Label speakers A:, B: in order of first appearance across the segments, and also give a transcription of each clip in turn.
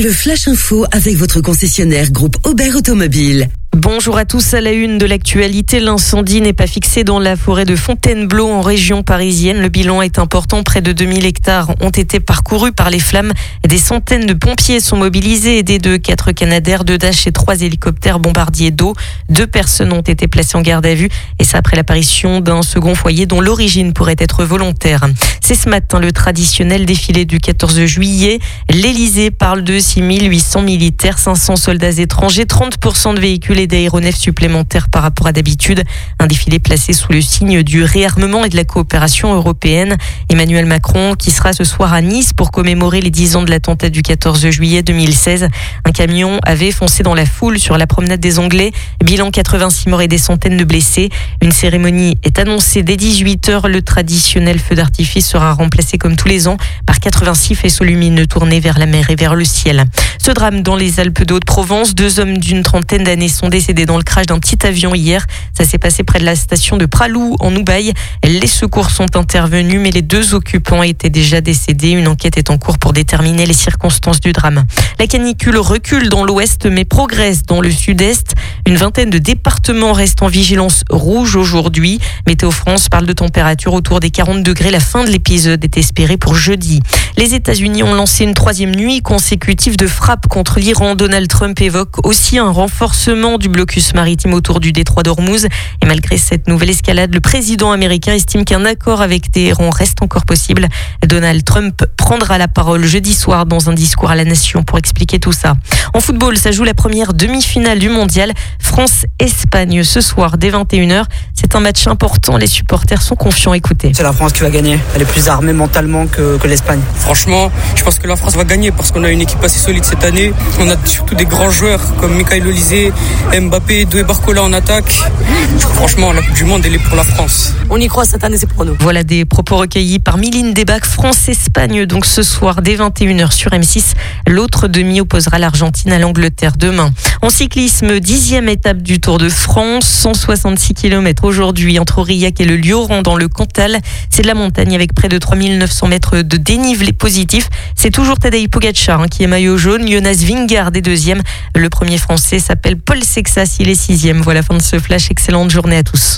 A: Le Flash Info avec votre concessionnaire groupe Aubert Automobile.
B: Bonjour à tous, à la une de l'actualité, l'incendie n'est pas fixé dans la forêt de Fontainebleau en région parisienne. Le bilan est important, près de 2000 hectares ont été parcourus par les flammes. Des centaines de pompiers sont mobilisés, aidés de 4 Canadair, 2 Dash et 3 hélicoptères bombardiers d'eau. 2 personnes ont été placées en garde à vue et ça après l'apparition d'un second foyer dont l'origine pourrait être volontaire. C'est ce matin le traditionnel défilé du 14 juillet. L'Élysée parle de 6800 militaires, 500 soldats étrangers, 30% de véhicules et d'aéronefs supplémentaires par rapport à d'habitude. Un défilé placé sous le signe du réarmement et de la coopération européenne. Emmanuel Macron qui sera ce soir à Nice pour commémorer les 10 ans de l'attentat du 14 juillet 2016. Un camion avait foncé dans la foule sur la promenade des Anglais. Bilan 86 morts et des centaines de blessés. Une cérémonie est annoncée dès 18h. Le traditionnel feu d'artifice sera remplacé comme tous les ans par 86 faisceaux lumineux tournés vers la mer et vers le ciel. Ce drame dans les Alpes de Haute-Provence, 2 hommes d'une trentaine d'années sont décédés dans le crash d'un petit avion hier. Ça s'est passé près de la station de Pralou en Oubaye. Les secours sont intervenus mais les 2 occupants étaient déjà décédés. Une enquête est en cours pour déterminer les circonstances du drame. La canicule recule dans l'ouest mais progresse dans le sud-est. Une vingtaine de départements restent en vigilance rouge aujourd'hui. Météo France parle de température autour des 40 degrés. La fin de l'épisode est espérée pour jeudi. Les États-Unis ont lancé une 3e nuit consécutive de frappe contre l'Iran. Donald Trump évoque aussi un renforcement du blocus maritime autour du détroit d'Ormuz. Et malgré cette nouvelle escalade, le président américain estime qu'un accord avec Téhéran reste encore possible. Donald Trump prendra la parole jeudi soir dans un discours à la nation pour expliquer tout ça. En football, ça joue la première demi-finale du mondial. France-Espagne ce soir dès 21h. C'est un match important. Les supporters sont confiants. Écoutez.
C: C'est la France qui va gagner. Elle est plus armée mentalement que l'Espagne.
D: Franchement, je pense que la France va gagner parce qu'on a une équipe assez solide cette année. On a surtout des grands joueurs comme Michael Olise, Mbappé, Doué Barcola en attaque. Franchement, la Coupe du Monde, elle est pour la France.
E: On y croit cette année, c'est pour nous.
B: Voilà des propos recueillis par Mylène Debac. France-Espagne, donc ce soir dès 21h sur M6. L'autre demi opposera l'Argentine à l'Angleterre demain. En cyclisme, 10e étape du Tour de France, 166 km aujourd'hui entre Aurillac et le Lioran dans le Cantal. C'est de la montagne avec près de 3900 mètres de dénivelé positif. C'est toujours Tadej Pogačar qui est maillot jaune. Jonas Vingegaard est 2e. Le premier français s'appelle Paul Sexas, il est 6e. Voilà, fin de ce flash. Excellente journée à tous.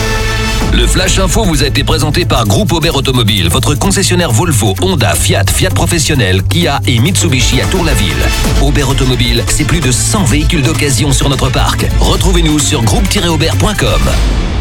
F: Le Flash Info vous a été présenté par Groupe Aubert Automobile, votre concessionnaire Volvo, Honda, Fiat, Fiat Professionnel, Kia et Mitsubishi à Tour-la-Ville. Aubert Automobile, c'est plus de 100 véhicules d'occasion sur notre parc. Retrouvez-nous sur groupe-aubert.com.